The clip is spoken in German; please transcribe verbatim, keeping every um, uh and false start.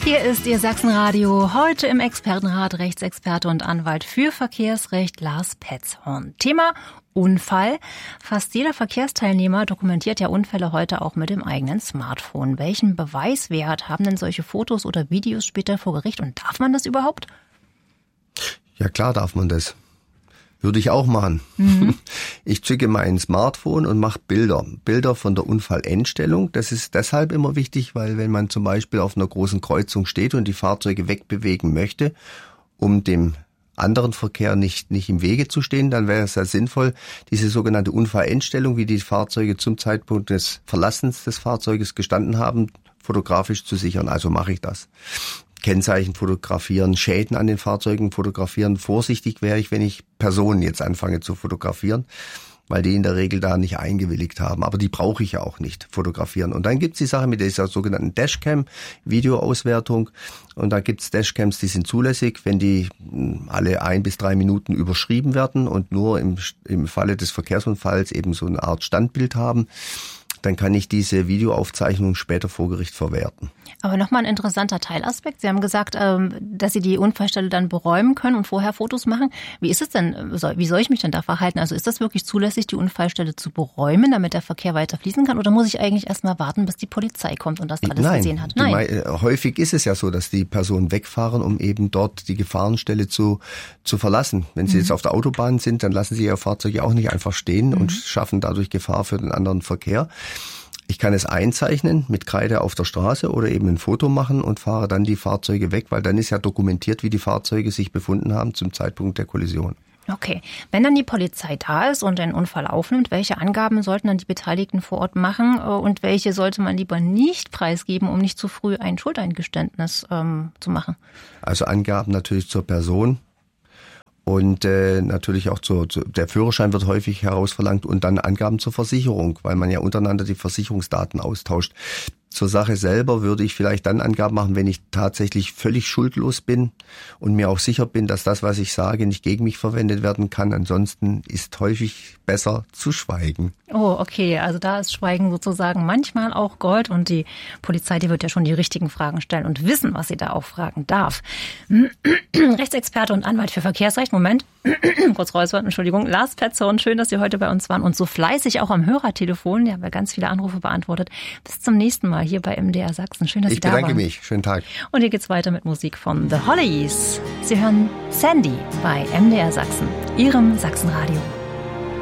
Hier ist Ihr Sachsenradio. Heute im Expertenrat Rechtsexperte und Anwalt für Verkehrsrecht Lars Petzhorn. Thema Unfall. Fast jeder Verkehrsteilnehmer dokumentiert ja Unfälle heute auch mit dem eigenen Smartphone. Welchen Beweiswert haben denn solche Fotos oder Videos später vor Gericht und darf man das überhaupt? Ja, klar darf man das. Würde ich auch machen. Mhm. Ich zücke mein Smartphone und mache Bilder. Bilder von der Unfallendstellung. Das ist deshalb immer wichtig, weil wenn man zum Beispiel auf einer großen Kreuzung steht und die Fahrzeuge wegbewegen möchte, um dem anderen Verkehr nicht, nicht im Wege zu stehen, dann wäre es sehr sinnvoll, diese sogenannte Unfallendstellung, wie die Fahrzeuge zum Zeitpunkt des Verlassens des Fahrzeuges gestanden haben, fotografisch zu sichern. Also mache ich das. Kennzeichen fotografieren, Schäden an den Fahrzeugen fotografieren. Vorsichtig wäre ich, wenn ich Personen jetzt anfange zu fotografieren, weil die in der Regel da nicht eingewilligt haben. Aber die brauche ich ja auch nicht fotografieren. Und dann gibt's die Sache mit dieser sogenannten Dashcam, Videoauswertung. Und da gibt's Dashcams, die sind zulässig, wenn die alle ein bis drei Minuten überschrieben werden und nur im, im Falle des Verkehrsunfalls eben so eine Art Standbild haben. Dann kann ich diese Videoaufzeichnung später vor Gericht verwerten. Aber nochmal ein interessanter Teilaspekt. Sie haben gesagt, dass Sie die Unfallstelle dann beräumen können und vorher Fotos machen. Wie ist es denn? Wie soll ich mich denn da verhalten? Also ist das wirklich zulässig, die Unfallstelle zu beräumen, damit der Verkehr weiter fließen kann? Oder muss ich eigentlich erst mal warten, bis die Polizei kommt und das alles Nein, gesehen hat? Nein, die, häufig ist es ja so, dass die Personen wegfahren, um eben dort die Gefahrenstelle zu, zu verlassen. Wenn sie mhm. jetzt auf der Autobahn sind, dann lassen sie ihr Fahrzeug ja auch nicht einfach stehen mhm. und schaffen dadurch Gefahr für den anderen Verkehr. Ich kann es einzeichnen mit Kreide auf der Straße oder eben ein Foto machen und fahre dann die Fahrzeuge weg, weil dann ist ja dokumentiert, wie die Fahrzeuge sich befunden haben zum Zeitpunkt der Kollision. Okay. Wenn dann die Polizei da ist und den Unfall aufnimmt, welche Angaben sollten dann die Beteiligten vor Ort machen und welche sollte man lieber nicht preisgeben, um nicht zu früh ein Schuldeingeständnis ähm, zu machen? Also Angaben natürlich zur Person. Und äh, natürlich auch zur, zu, der Führerschein wird häufig herausverlangt und dann Angaben zur Versicherung, weil man ja untereinander die Versicherungsdaten austauscht. Zur Sache selber würde ich vielleicht dann Angaben machen, wenn ich tatsächlich völlig schuldlos bin und mir auch sicher bin, dass das, was ich sage, nicht gegen mich verwendet werden kann. Ansonsten ist häufig besser zu schweigen. Oh, okay. Also da ist Schweigen sozusagen manchmal auch Gold und die Polizei, die wird ja schon die richtigen Fragen stellen und wissen, was sie da auch fragen darf. Rechtsexperte und Anwalt für Verkehrsrecht. Moment. Kurz räuspern, Entschuldigung. Lars Petzhorn, schön, dass Sie heute bei uns waren und so fleißig auch am Hörertelefon. Ja, wir ganz viele Anrufe beantwortet. Bis zum nächsten Mal hier bei M D R Sachsen. Schön, dass Sie da waren. Ich bedanke mich. Schönen Tag. Und hier geht's weiter mit Musik von The Hollies. Sie hören Sandy bei M D R Sachsen, Ihrem Sachsenradio.